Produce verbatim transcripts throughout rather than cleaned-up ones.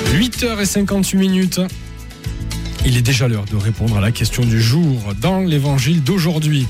huit heures cinquante-huit minutes. Il est déjà l'heure de répondre à la question du jour dans l'évangile d'aujourd'hui.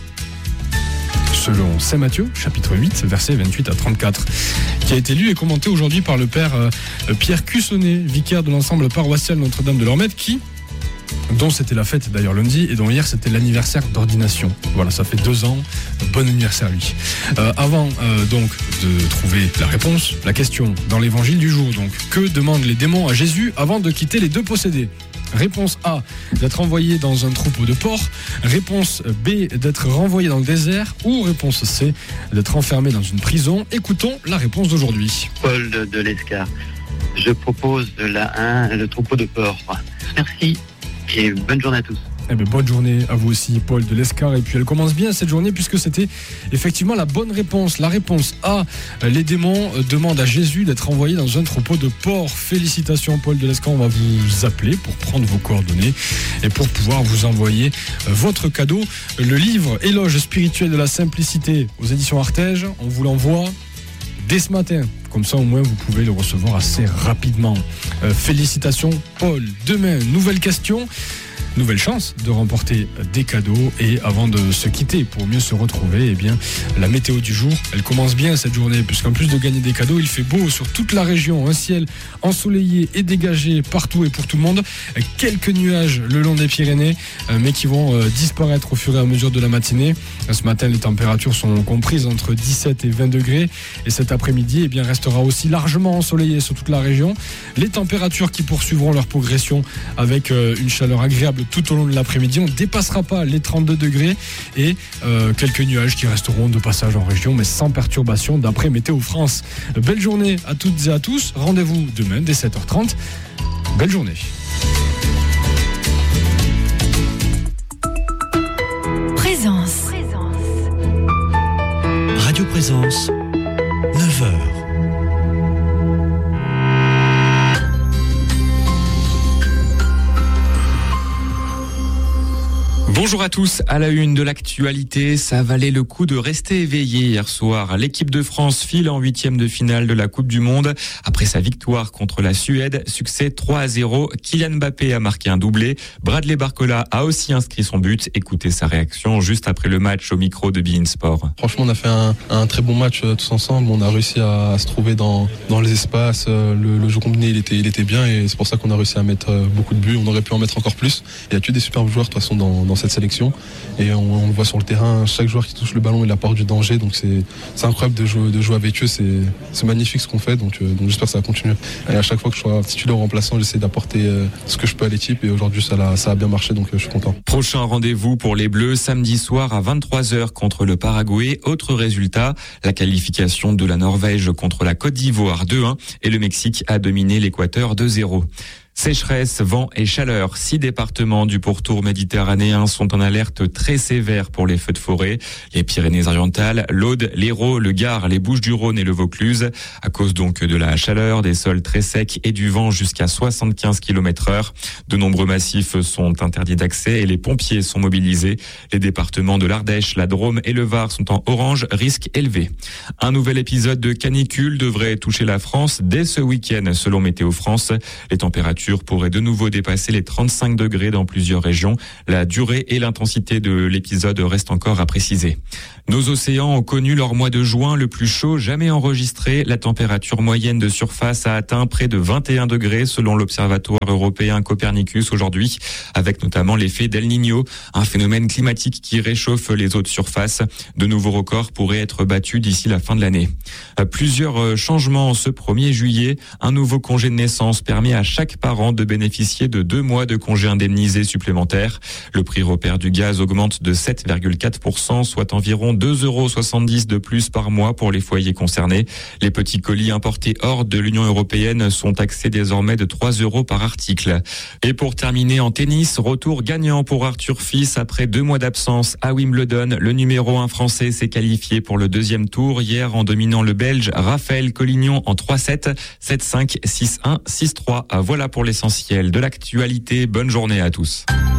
Selon saint Matthieu, chapitre huit, versets vingt-huit à trente-quatre, qui a été lu et commenté aujourd'hui par le père Pierre Cussonnet, vicaire de l'ensemble paroissial Notre-Dame de Lormette, qui, dont c'était la fête d'ailleurs lundi, et dont hier c'était l'anniversaire d'ordination. Voilà, ça fait deux ans. Bon anniversaire lui. Euh, avant euh, donc de trouver la réponse, la question dans l'évangile du jour, donc, que demandent les démons à Jésus avant de quitter les deux possédés? Réponse A, d'être envoyé dans un troupeau de porcs. Réponse B, d'être renvoyé dans le désert. Ou réponse C, d'être enfermé dans une prison. Écoutons la réponse d'aujourd'hui. Paul de, de l'Escar. Je propose de la un, le troupeau de porcs. Merci et bonne journée à tous. Eh bien, bonne journée à vous aussi, Paul de l'Escar. Et puis elle commence bien cette journée puisque c'était effectivement la bonne réponse. La réponse A, les démons demandent à Jésus d'être envoyé dans un troupeau de porcs. Félicitations, Paul de l'Escar. On va vous appeler pour prendre vos coordonnées et pour pouvoir vous envoyer votre cadeau. Le livre Éloge spirituel de la simplicité aux éditions Artege, on vous l'envoie dès ce matin. Comme ça, au moins, vous pouvez le recevoir assez rapidement. Euh, félicitations, Paul. Demain, nouvelle question. Nouvelle chance de remporter des cadeaux. Et avant de se quitter, pour mieux se retrouver, eh bien, la météo du jour, elle commence bien cette journée, puisqu'en plus de gagner des cadeaux, il fait beau sur toute la région. Un ciel ensoleillé et dégagé partout et pour tout le monde. Quelques nuages le long des Pyrénées, mais qui vont disparaître au fur et à mesure de la matinée. Ce matin, les températures sont comprises entre dix-sept et vingt degrés. Et cet après-midi, eh bien, restera aussi largement ensoleillé sur toute la région. Les températures qui poursuivront leur progression avec une chaleur agréable tout au long de l'après-midi. On ne dépassera pas les trente-deux degrés et euh, quelques nuages qui resteront de passage en région, mais sans perturbation d'après Météo France. Belle journée à toutes et à tous. Rendez-vous demain dès sept heures trente. Belle journée. Présence. Radio Présence, neuf heures. Bonjour à tous, à la une de l'actualité, ça valait le coup de rester éveillé hier soir. L'équipe de France file en huitième de finale de la Coupe du Monde. Après sa victoire contre la Suède, succès trois à zéro. Kylian Mbappé a marqué un doublé. Bradley Barcola a aussi inscrit son but. Écoutez sa réaction juste après le match au micro de beIN Sport. Franchement, on a fait un, un très bon match euh, tous ensemble. On a réussi à, à se trouver dans, dans les espaces. Euh, le, le jeu combiné, il était, il était bien et c'est pour ça qu'on a réussi à mettre euh, beaucoup de buts. On aurait pu en mettre encore plus. Il y a que des superbes joueurs de toute façon dans, dans cette sélection et on, on le voit sur le terrain, chaque joueur qui touche le ballon il apporte du danger, donc c'est, c'est incroyable de jouer, de jouer avec eux, c'est, c'est magnifique ce qu'on fait, donc, euh, donc j'espère que ça va continuer. Et à chaque fois que je sois titulaire ou remplaçant, j'essaie d'apporter euh, ce que je peux à l'équipe et aujourd'hui ça a, ça a bien marché, donc euh, je suis content. Prochain rendez-vous pour les Bleus samedi soir à vingt-trois heures contre le Paraguay. Autre résultat, la qualification de la Norvège contre la Côte d'Ivoire deux un et le Mexique a dominé l'Équateur deux zéro. Sécheresse, vent et chaleur. Six départements du pourtour méditerranéen sont en alerte très sévère pour les feux de forêt. Les Pyrénées-Orientales, l'Aude, l'Hérault, le Gard, les Bouches-du-Rhône et le Vaucluse. À cause donc de la chaleur, des sols très secs et du vent jusqu'à soixante-quinze kilomètres heure. De nombreux massifs sont interdits d'accès et les pompiers sont mobilisés. Les départements de l'Ardèche, la Drôme et le Var sont en orange, risque élevé. Un nouvel épisode de canicule devrait toucher la France dès ce week-end, selon Météo France. Les températures pourrait de nouveau dépasser les trente-cinq degrés dans plusieurs régions. La durée et l'intensité de l'épisode restent encore à préciser. Nos océans ont connu leur mois de juin le plus chaud jamais enregistré. La température moyenne de surface a atteint près de vingt et un degrés selon l'Observatoire européen Copernicus aujourd'hui, avec notamment l'effet d'El Niño, un phénomène climatique qui réchauffe les eaux de surface. De nouveaux records pourraient être battus d'ici la fin de l'année. Plusieurs changements ce premier juillet. Un nouveau congé de naissance permet à chaque parent de bénéficier de deux mois de congés indemnisés supplémentaires. Le prix repère du gaz augmente de sept virgule quatre pour cent, soit environ deux euros soixante-dix de plus par mois pour les foyers concernés. Les petits colis importés hors de l'Union européenne sont taxés désormais de trois euros par article. Et pour terminer en tennis, retour gagnant pour Arthur Fils après deux mois d'absence à Wimbledon. Le numéro un français s'est qualifié pour le deuxième tour hier en dominant le Belge Raphaël Collignon en trois sept, sept cinq, six un, six trois. Voilà pour l'essentiel de l'actualité. Bonne journée à tous.